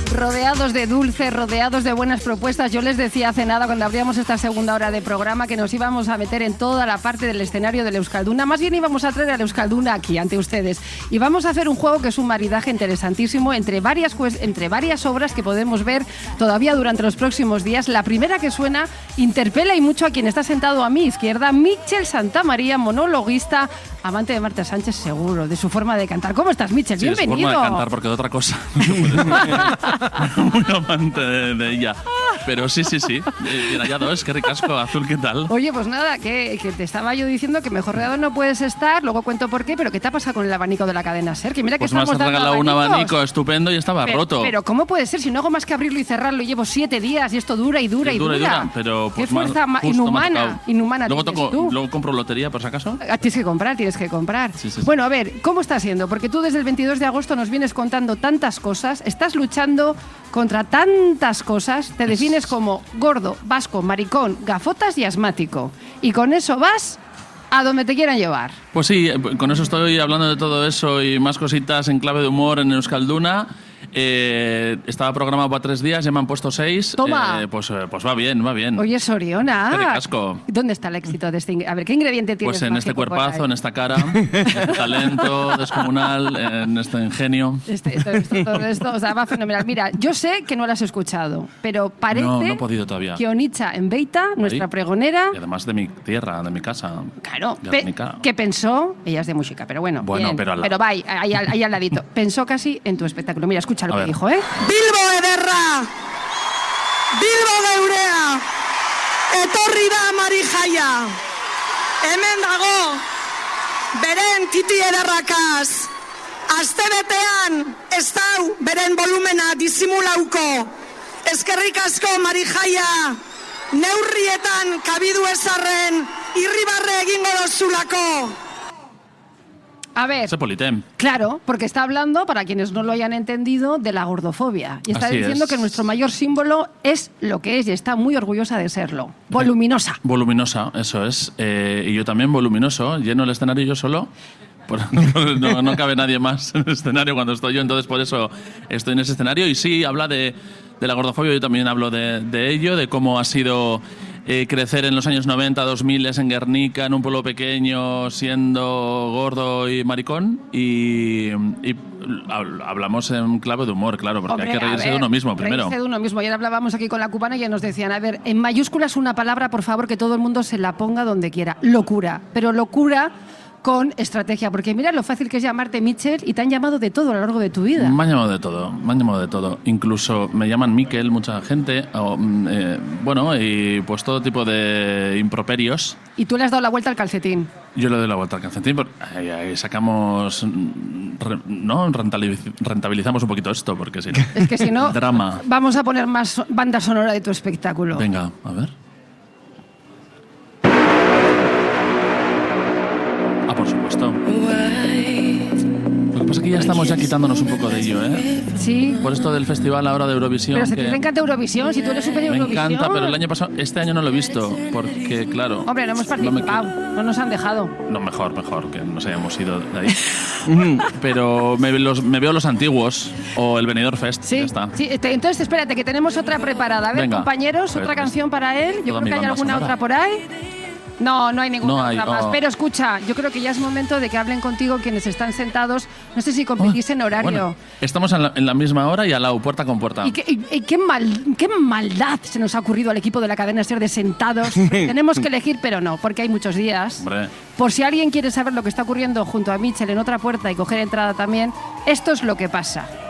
Rodeados de dulce, rodeados de buenas propuestas. Yo les decía hace nada, cuando abríamos esta segunda hora de programa, que nos íbamos a meter en toda la parte del escenario del Euskalduna. Más bien íbamos a traer al Euskalduna aquí, ante ustedes. Y vamos a hacer un juego que es un maridaje interesantísimo entre varias obras que podemos ver todavía durante los próximos días. La primera que suena interpela y mucho a quien está sentado a mi izquierda, Mitchell Santamaría, monologuista, amante de Marta Sánchez, seguro, de su forma de cantar. ¿Cómo estás, Mitchell? Sí, Bienvenido. De su forma de cantar, porque de otra cosa no se puede ser muy amante de ella. Pero sí. Bien hallado, es que ricasco, Azul, ¿qué tal? Oye, pues nada, que te estaba yo diciendo que mejor rodeado no puedes estar, luego cuento por qué, pero ¿qué te ha pasado con el abanico de la cadena SER? Que mira que pues me has estamos dando regalado un abanicos. abanico estupendo y estaba roto. Pero ¿cómo puede ser? Si no hago más que abrirlo y cerrarlo y llevo 7 días y esto dura y dura. Pero qué pues fuerza inhumana luego tienes tú. Luego compro lotería, por si acaso. Tienes que comprar. Sí. Bueno, a ver, ¿cómo está siendo? Porque tú desde el 22 de agosto nos vienes contando tantas cosas, estás luchando contra tantas cosas, te defines como gordo, vasco, maricón, gafotas y asmático. Y con eso vas a donde te quieran llevar. Pues sí, con eso estoy hablando de todo eso y más cositas en clave de humor en Euskalduna. Estaba programado para 3 días, ya me han puesto 6. Toma. Pues va bien. Oye, Soriona. Qué ricasco. ¿Dónde está el éxito de este? A ver, ¿qué ingrediente tienes? Pues en este cuerpazo, en esta cara, en este talento descomunal, en este ingenio. Todo esto, o sea, va fenomenal. Mira, yo sé que no lo has escuchado, pero parece no he podido todavía. Que Onitza en Beita, nuestra pregonera... Y además de mi tierra, de mi casa. Claro, que pensó... Ella es de música, pero bueno. Bueno, bien, pero va, ahí al ladito. Pensó casi en tu espectáculo. Mira, escucha lo que dijo, ¿eh? Bilbo ederra, Bilbo geurea, etorri da Marijaia. Hemen dago, beren titi ederrakaz. Astebetean ez dau beren volumena disimulauko. Eskerrik asko Marijaia, neurrietan kabidu ezarren, irribarre egingo dozulako. A ver, ese Politem. Claro, porque está hablando, para quienes no lo hayan entendido, de la gordofobia. Y está diciendo que nuestro mayor símbolo es lo que es y está muy orgullosa de serlo. Voluminosa. Voluminosa, eso es. Y yo también voluminoso, lleno el escenario yo solo. No cabe nadie más en el escenario cuando estoy yo, entonces por eso estoy en ese escenario. Y sí, habla de la gordofobia, yo también hablo de ello, de cómo ha sido... crecer en los años 90, 2000 en Guernica, en un pueblo pequeño, siendo gordo y maricón. Y hablamos en clave de humor, claro, porque hay que reírse de uno mismo primero. Reírse de uno mismo. Ayer hablábamos aquí con la cubana y ya nos decían, a ver, en mayúsculas una palabra, por favor, que todo el mundo se la ponga donde quiera. Locura. Pero locura con estrategia, porque mira lo fácil que es llamarte Mitchell y te han llamado de todo a lo largo de tu vida. Me han llamado de todo. Incluso me llaman Miquel mucha gente, y pues todo tipo de improperios. Y tú le has dado la vuelta al calcetín. Yo le doy la vuelta al calcetín, porque ahí sacamos, rentabilizamos un poquito esto, porque si no... Es que si no, drama. Vamos a poner más banda sonora de tu espectáculo. Venga, a ver. Por supuesto. Lo que pasa es que ya estamos quitándonos un poco de ello, ¿eh? Sí. Por esto del festival ahora de Eurovisión. Pero si te encanta Eurovisión, si tú eres súper Eurovisión. Me encanta, pero el año pasado, este año no lo he visto, porque claro... Hombre, no hemos participado, no nos han dejado. No, mejor, que nos hayamos ido de ahí. Pero me veo los antiguos, o el Benidorm Fest, sí, ya está. Sí, entonces espérate, que tenemos otra preparada. A ver, compañeros, otra canción para él. Yo creo que hay alguna otra por ahí. No hay ninguna otra más. Pero escucha, yo creo que ya es momento de que hablen contigo quienes están sentados. No sé si competís en horario. Bueno, estamos en la misma hora y al lado, puerta con puerta. Y qué maldad se nos ha ocurrido al equipo de la cadena SER de sentados. Tenemos que elegir, pero no, porque hay muchos días. Hombre. Por si alguien quiere saber lo que está ocurriendo junto a Mitchell en otra puerta y coger entrada también, esto es lo que pasa.